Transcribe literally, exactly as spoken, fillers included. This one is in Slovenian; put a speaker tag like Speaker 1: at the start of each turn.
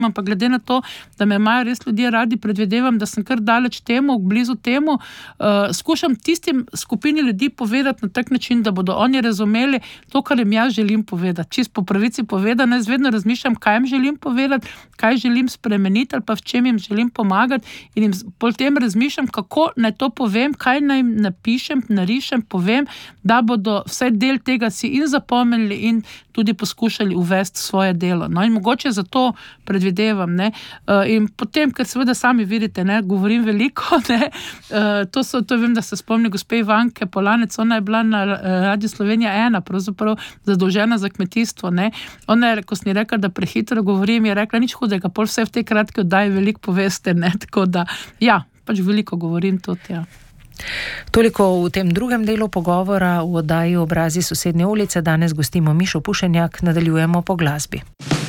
Speaker 1: ampak glede na to, da me imajo res ljudje radi, predvidevam, da sem kar daleč temu, blizu temu, uh, skušam tistim skupini ljudi povedati na tak način, da bodo oni razumeli to, kar jim jaz želim povedati. Čist po pravici povedano, jaz vedno razmišljam, kaj jim želim povedati, kaj želim spremeniti ali pa v čem jim želim pomagati in jim potem razmišljam, kako naj to povem, kaj naj jim napišem, narišem, povem, da bodo vsaj del tega si in zapomnili in tudi poskušali uvesti svoje delo. No in mogoče zato predvidevam, ne. In potem, ker seveda sami vidite, ne, govorim veliko, ne, to so, to vem, da se spomni gospe Ivanke Polanec, ona je bila na Radiu Slovenija ena, pravzaprav zadolžena za kmetijstvo, ne. Ona je, ko sem ji rekla, da prehitro govorim, je rekla, nič hudega, pol vse v tej kratki oddaji veliko poveste, ne, tako da, ja, pač veliko govorim tudi, ja.
Speaker 2: Toliko v tem drugem delu pogovora v oddaji Obrazi sosednje ulice. Danes gostimo Mišo Pušenjak, nadaljujemo po glasbi.